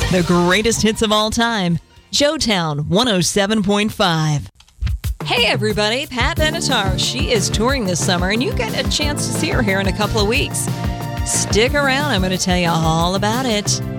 The greatest hits of all time. Joetown 107.5. Hey everybody, Pat Benatar. She is touring this summer and you get a chance to see her here in a couple of weeks. Stick around, I'm going to tell you all about it.